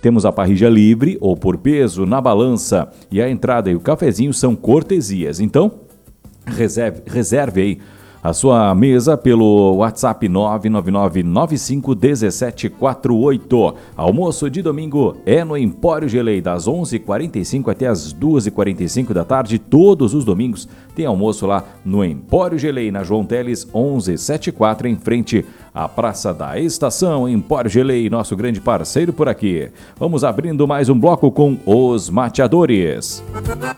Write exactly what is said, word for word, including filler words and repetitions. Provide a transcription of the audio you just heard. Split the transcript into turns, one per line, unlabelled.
Temos a parrilla livre ou por peso na balança. E a entrada e o cafezinho são cortesias. Então, reserve, reserve aí a sua mesa pelo WhatsApp nove nove nove nove cinco um sete quatro oito. Almoço de domingo é no Empório Gelei, das onze e quarenta e cinco até as duas e quarenta e cinco da tarde. Todos os domingos tem almoço lá no Empório Gelei, na João Teles onze setenta e quatro, em frente à Praça da Estação. Empório Gelei, nosso grande parceiro por aqui. Vamos abrindo mais um bloco com os mateadores.